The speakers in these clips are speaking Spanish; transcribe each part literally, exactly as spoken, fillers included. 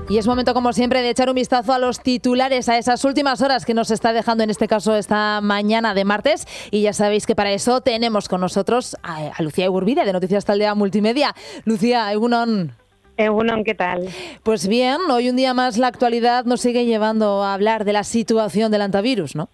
Y es momento, como siempre, de echar un vistazo a los titulares, a esas últimas horas que nos está dejando, en este caso, esta mañana de martes. Y ya sabéis que para eso tenemos con nosotros a, a Lucía Egurbide, de Noticias Taldea Multimedia. Lucía, egunon. Egunon, ¿qué tal? Pues bien, hoy un día más la actualidad nos sigue llevando a hablar de la situación del antivirus, ¿no?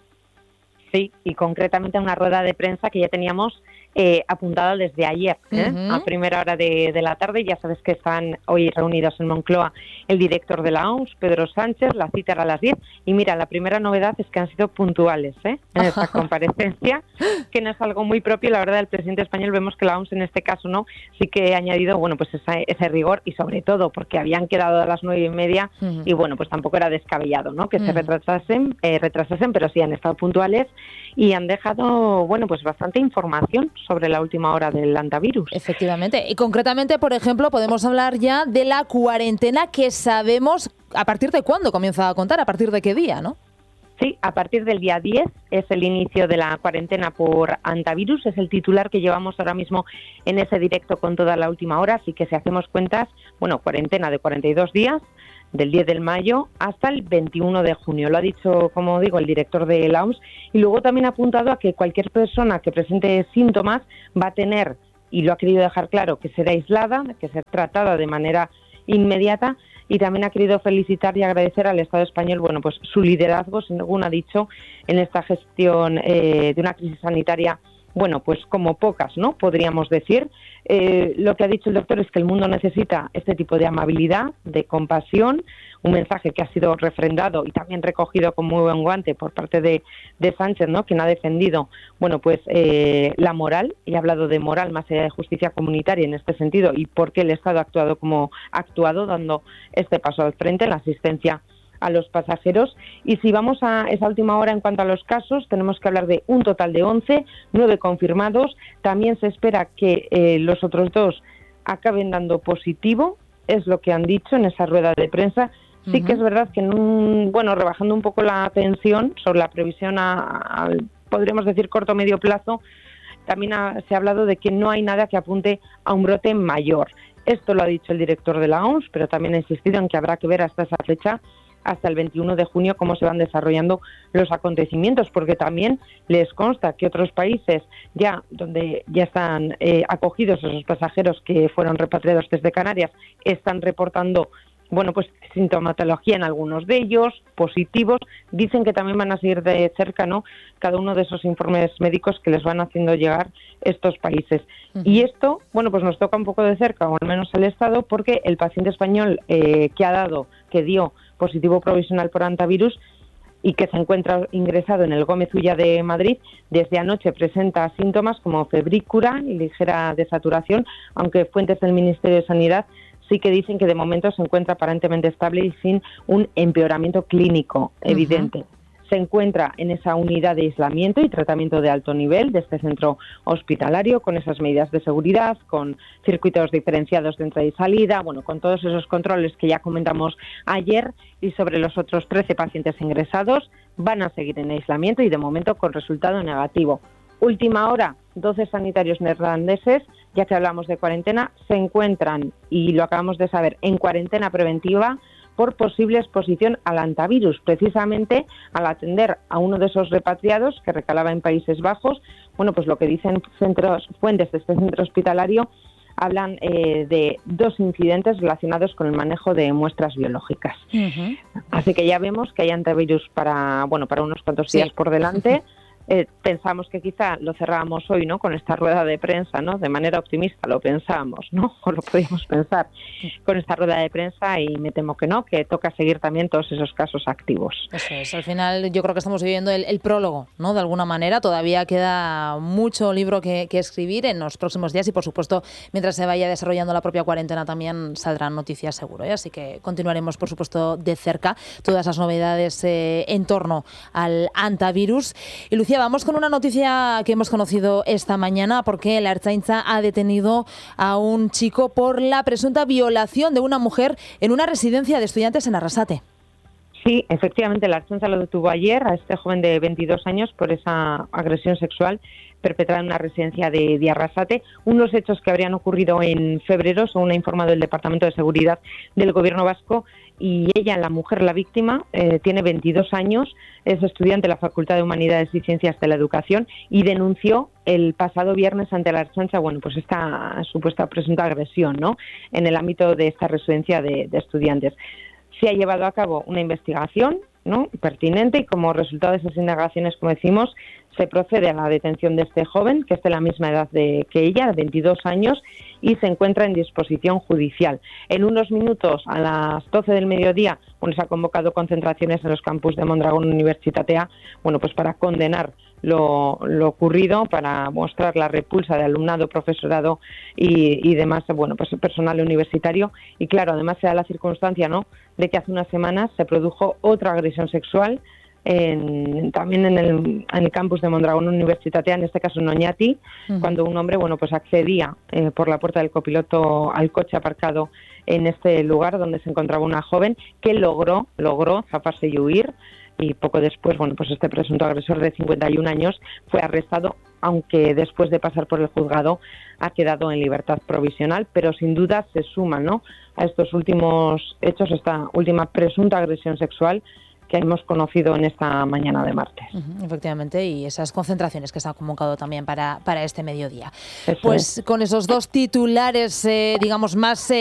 Sí, y concretamente a una rueda de prensa que ya teníamos eh, apuntada desde ayer, ¿eh? Uh-huh. A primera hora de, de la tarde. Ya sabes que están hoy reunidos en Moncloa el director de la O M S, Pedro Sánchez. La cita era a las diez. Y mira, la primera novedad es que han sido puntuales ¿eh? en esta comparecencia, que no es algo muy propio, la verdad, del presidente español. Vemos que la O M S en este caso no, sí que ha añadido, bueno, pues esa, ese rigor, y sobre todo porque habían quedado a las nueve y media uh-huh. y bueno, pues tampoco era descabellado, ¿no? Que uh-huh. se retrasasen, eh, retrasasen, pero sí han estado puntuales y han dejado, bueno, pues bastante información sobre la última hora del antivirus. Efectivamente. Y concretamente, por ejemplo, podemos hablar ya de la cuarentena, que sabemos a partir de cuándo comienza a contar, a partir de qué día, ¿no? Sí, a partir del día diez es el inicio de la cuarentena por antivirus. Es el titular que llevamos ahora mismo en ese directo con toda la última hora. Así que si hacemos cuentas, bueno, cuarentena de cuarenta y dos días, del diez de mayo hasta el veintiuno de junio. Lo ha dicho, como digo, el director de la O M S, y luego también ha apuntado a que cualquier persona que presente síntomas va a tener, y lo ha querido dejar claro, que será aislada, que será tratada de manera inmediata, y también ha querido felicitar y agradecer al Estado español, bueno, pues su liderazgo, según ha dicho, en esta gestión eh, de una crisis sanitaria, bueno, pues como pocas, ¿no? Podríamos decir. Eh, lo que ha dicho el doctor es que el mundo necesita este tipo de amabilidad, de compasión, un mensaje que ha sido refrendado y también recogido con muy buen guante por parte de, de Sánchez, ¿no? Quien ha defendido, bueno, pues eh, la moral, y ha hablado de moral más allá de justicia comunitaria en este sentido, y por qué el Estado ha actuado como ha actuado, dando este paso al frente en la asistencia a los pasajeros. Y si vamos a esa última hora en cuanto a los casos, tenemos que hablar de un total de once, nueve confirmados. También se espera que eh, los otros dos acaben dando positivo, es lo que han dicho en esa rueda de prensa. Sí uh-huh. que es verdad que, en un, bueno, rebajando un poco la tensión sobre la previsión a, a podríamos decir, corto o medio plazo, también ha, se ha hablado de que no hay nada que apunte a un brote mayor. Esto lo ha dicho el director de la O M S, pero también ha insistido en que habrá que ver hasta esa fecha, hasta el veintiuno de junio, cómo se van desarrollando los acontecimientos, porque también les consta que otros países ya donde ya están eh, acogidos esos pasajeros que fueron repatriados desde Canarias, están reportando, bueno, pues sintomatología en algunos de ellos, positivos. Dicen que también van a seguir de cerca, ¿no?, cada uno de esos informes médicos que les van haciendo llegar estos países. Uh-huh. Y esto, bueno, pues nos toca un poco de cerca, o al menos al Estado, porque el paciente español eh, que ha dado, que dio positivo provisional por antivirus y que se encuentra ingresado en el Gómez Ulla de Madrid, desde anoche presenta síntomas como febrícula y ligera desaturación, aunque fuentes del Ministerio de Sanidad sí que dicen que de momento se encuentra aparentemente estable y sin un empeoramiento clínico evidente. Uh-huh. Se encuentra en esa unidad de aislamiento y tratamiento de alto nivel de este centro hospitalario, con esas medidas de seguridad, con circuitos diferenciados de entrada y salida, bueno, con todos esos controles que ya comentamos ayer. Y sobre los otros trece pacientes ingresados, van a seguir en aislamiento y de momento con resultado negativo. Última hora, doce sanitarios neerlandeses, ya que hablamos de cuarentena, se encuentran, y lo acabamos de saber, en cuarentena preventiva por posible exposición al antivirus, precisamente al atender a uno de esos repatriados que recalaba en Países Bajos. Bueno, pues lo que dicen centros, fuentes de este centro hospitalario, hablan eh, de dos incidentes relacionados con el manejo de muestras biológicas. Uh-huh. Así que ya vemos que hay antivirus para, bueno, para unos cuantos días sí. por delante. Eh, pensamos que quizá lo cerrábamos hoy, ¿no?, con esta rueda de prensa, ¿no?, de manera optimista lo pensábamos, ¿no?, o lo podíamos pensar con esta rueda de prensa, y me temo que no, que toca seguir también todos esos casos activos. Eso es, al final yo creo que estamos viviendo el, el prólogo, ¿no?, de alguna manera. Todavía queda mucho libro que, que escribir en los próximos días, y por supuesto, mientras se vaya desarrollando la propia cuarentena también saldrán noticias seguro, ¿eh? Así que continuaremos, por supuesto, de cerca todas esas novedades eh, en torno al antivirus. Y Lucía, vamos con una noticia que hemos conocido esta mañana, porque la Ertzaintza ha detenido a un chico por la presunta violación de una mujer en una residencia de estudiantes en Arrasate. Sí, efectivamente, la Ertzaintza lo detuvo ayer a este joven de veintidós años por esa agresión sexual perpetrada en una residencia de, de Arrasate. Unos hechos que habrían ocurrido en febrero, según ha informado el Departamento de Seguridad del Gobierno vasco, y ella, la mujer, la víctima, eh, tiene veintidós años, es estudiante de la Facultad de Humanidades y Ciencias de la Educación y denunció el pasado viernes ante la Ertzaintza, bueno, pues esta supuesta presunta agresión, ¿no?, en el ámbito de esta residencia de, de estudiantes. Se ha llevado a cabo una investigación, ¿no?, pertinente, y como resultado de esas indagaciones, como decimos, se procede a la detención de este joven, que es de la misma edad de, que ella, de veintidós años, y se encuentra en disposición judicial. En unos minutos, a las doce del mediodía, bueno, se ha convocado concentraciones en los campus de Mondragón Universitatea, bueno, pues para condenar lo, lo ocurrido, para mostrar la repulsa de alumnado, profesorado y, y demás, bueno, pues personal universitario. Y claro, además se da la circunstancia, ¿no?, de que hace unas semanas se produjo otra agresión sexual En, también en el, en el campus de Mondragón Universitatea, en este caso en Oñati, uh-huh. cuando un hombre, bueno, pues accedía eh, por la puerta del copiloto al coche aparcado en este lugar donde se encontraba una joven que logró, logró zafarse y huir, y poco después, bueno, pues este presunto agresor de cincuenta y un años fue arrestado, aunque después de pasar por el juzgado ha quedado en libertad provisional, pero sin duda se suma, ¿no?, a estos últimos hechos, esta última presunta agresión sexual que hemos conocido en esta mañana de martes. Uh-huh, efectivamente, y esas concentraciones que se han convocado también para, para este mediodía. Eso pues es. Con esos dos titulares, eh, digamos, más... Eh,